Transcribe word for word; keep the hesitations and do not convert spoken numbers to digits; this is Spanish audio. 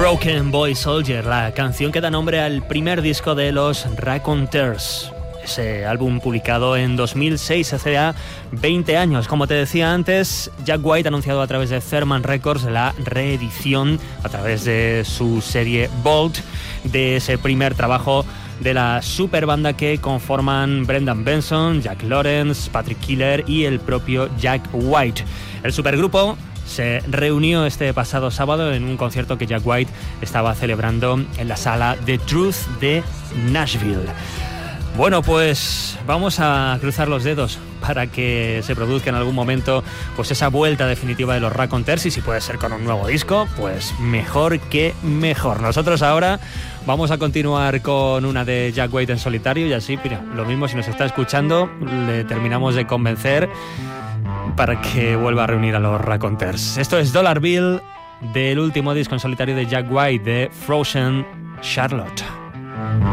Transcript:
Broken Boy Soldier, la canción que da nombre al primer disco de los Raconteurs. Ese álbum publicado en dos mil seis, hace ya veinte años. Como te decía antes, Jack White ha anunciado a través de Thurman Records la reedición a través de su serie Bolt de ese primer trabajo de la super banda que conforman Brendan Benson, Jack Lawrence, Patrick Killer y el propio Jack White. El supergrupo se reunió este pasado sábado en un concierto que Jack White estaba celebrando en la sala The Truth de Nashville. Bueno, pues vamos a cruzar los dedos para que se produzca en algún momento pues esa vuelta definitiva de los Raconteurs, y si puede ser con un nuevo disco, pues mejor que mejor. Nosotros ahora vamos a continuar con una de Jack White en solitario, y así, mira, lo mismo, si nos está escuchando, le terminamos de convencer para que vuelva a reunir a los Raconteurs. Esto es Dollar Bill, del último disco en solitario de Jack White, de Frozen Charlotte.